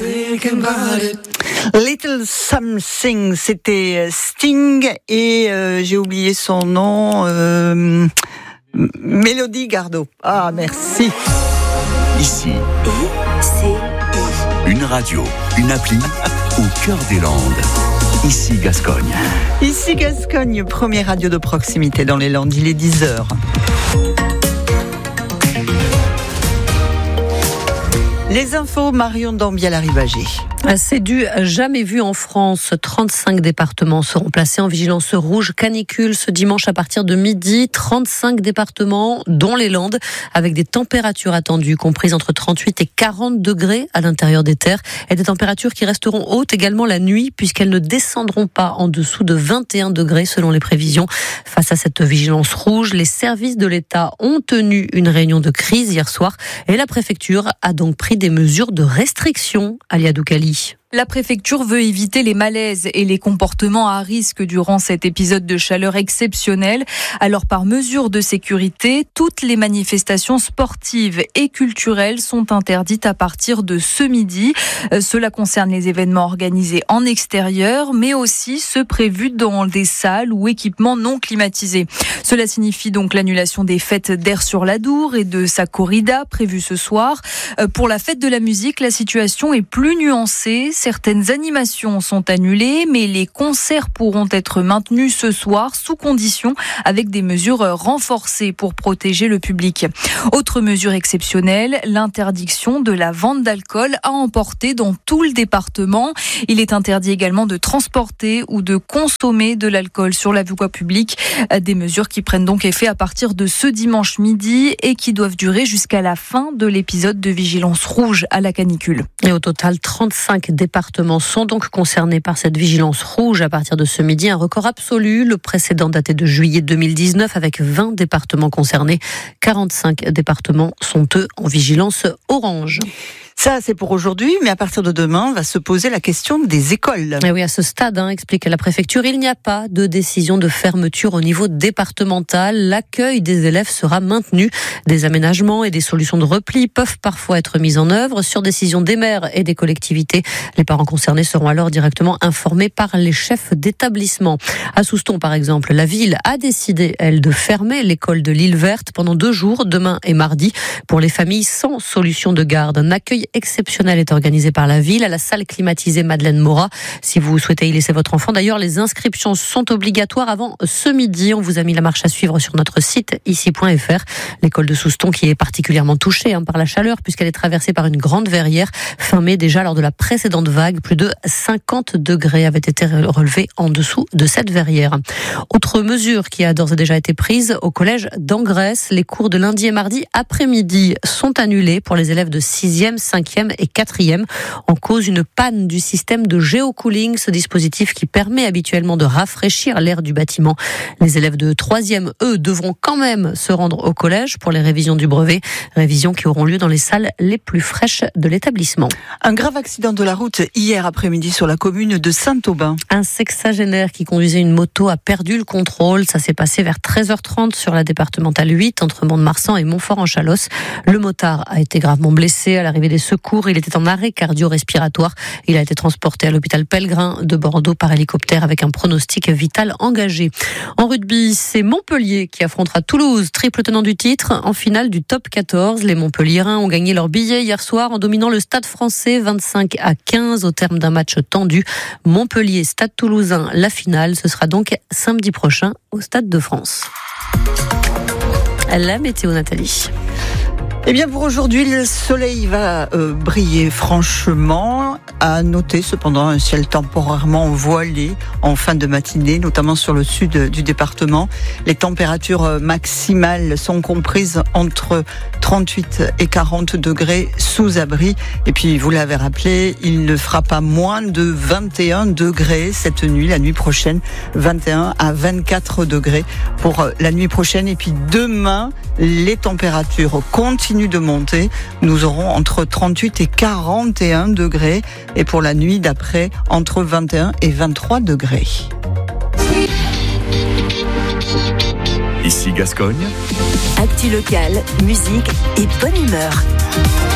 Little Something, c'était Sting et j'ai oublié son nom, Mélodie Gardot. Ah, merci. Ici, une radio, une appli au cœur des Landes. Ici Gascogne. Ici Gascogne, première radio de proximité dans les Landes, il est 10h. Les infos, Marion Dambiel-Arribagé. C'est du jamais vu en France. 35 départements seront placés en vigilance rouge canicule ce dimanche à partir de midi. 35 départements, dont les Landes, avec des températures attendues comprises entre 38 et 40 degrés à l'intérieur des terres. Et des températures qui resteront hautes également la nuit, puisqu'elles ne descendront pas en dessous de 21 degrés selon les prévisions. Face à cette vigilance rouge, les services de l'État ont tenu une réunion de crise hier soir. Et la préfecture a donc pris des mesures de restriction. Alia Doukali. La préfecture veut éviter les malaises et les comportements à risque durant cet épisode de chaleur exceptionnel. Alors, par mesure de sécurité, toutes les manifestations sportives et culturelles sont interdites à partir de ce midi. Cela concerne les événements organisés en extérieur, mais aussi ceux prévus dans des salles ou équipements non climatisés. Cela signifie donc l'annulation des fêtes d'Air sur l'Adour et de sa corrida prévue ce soir. Pour la fête de la musique, la situation est plus nuancée. Certaines animations sont annulées, mais les concerts pourront être maintenus ce soir sous condition, avec des mesures renforcées pour protéger le public. Autre mesure exceptionnelle, l'interdiction de la vente d'alcool à emporter dans tout le département. Il est interdit également de transporter ou de consommer de l'alcool sur la voie publique. Des mesures qui prennent donc effet à partir de ce dimanche midi et qui doivent durer jusqu'à la fin de l'épisode de vigilance rouge à la canicule. Et au total, 35 départements sont donc concernés par cette vigilance rouge à partir de ce midi. Un record absolu. Le précédent datait de juillet 2019 avec 20 départements concernés. 45 départements sont eux en vigilance orange. Ça, c'est pour aujourd'hui, mais à partir de demain, va se poser la question des écoles. Et oui, à ce stade, explique la préfecture, il n'y a pas de décision de fermeture au niveau départemental. L'accueil des élèves sera maintenu. Des aménagements et des solutions de repli peuvent parfois être mises en œuvre sur décision des maires et des collectivités. Les parents concernés seront alors directement informés par les chefs d'établissement. À Souston, par exemple, la ville a décidé, elle, de fermer l'école de l'Île Verte pendant 2 jours, demain et mardi, pour les familles sans solution de garde. Un accueil exceptionnel est organisé par la ville à la salle climatisée Madeleine Morat. Si vous souhaitez y laisser votre enfant, d'ailleurs, les inscriptions sont obligatoires avant ce midi. On vous a mis la marche à suivre sur notre site ici.fr. L'école de Souston qui est particulièrement touchée par la chaleur puisqu'elle est traversée par une grande verrière. Fin mai, déjà lors de la précédente vague, plus de 50 degrés avaient été relevés en dessous de cette verrière. Autre mesure qui a d'ores et déjà été prise au collège d'Angresse, les cours de lundi et mardi après-midi sont annulés pour les élèves de 6e, 5e et 4e. En cause, une panne du système de géocooling, ce dispositif qui permet habituellement de rafraîchir l'air du bâtiment. Les élèves de 3e, eux, devront quand même se rendre au collège pour les révisions du brevet. Révisions qui auront lieu dans les salles les plus fraîches de l'établissement. Un grave accident de la route hier après-midi sur la commune de Saint-Aubin. Un sexagénaire qui conduisait une moto a perdu le contrôle. Ça s'est passé vers 13h30 sur la départementale 8 entre Mont-de-Marsan et Montfort-en-Chalosse. Le motard a été gravement blessé à l'arrivée des secours. Il était en arrêt cardio-respiratoire. Il a été transporté à l'hôpital Pellegrin de Bordeaux par hélicoptère avec un pronostic vital engagé. En rugby, c'est Montpellier qui affrontera Toulouse, triple tenant du titre, en finale du top 14. Les Montpelliérains ont gagné leur billet hier soir en dominant le Stade français 25-15 au terme d'un match tendu. Montpellier-Stade Toulousain, la finale, ce sera donc samedi prochain au Stade de France. La météo, Nathalie. Eh bien, pour aujourd'hui, le soleil va briller franchement. À noter cependant un ciel temporairement voilé en fin de matinée, notamment sur le sud du département. Les températures maximales sont comprises entre 38 et 40 degrés sous abri. Et puis, vous l'avez rappelé, il ne fera pas moins de 21 degrés cette nuit, la nuit prochaine, 21 à 24 degrés pour la nuit prochaine. Et puis demain, les températures continuent de monter. Nous aurons entre 38 et 41 degrés. Et pour la nuit d'après, entre 21 et 23 degrés. Ici Gascogne. Actu locale, musique et bonne humeur.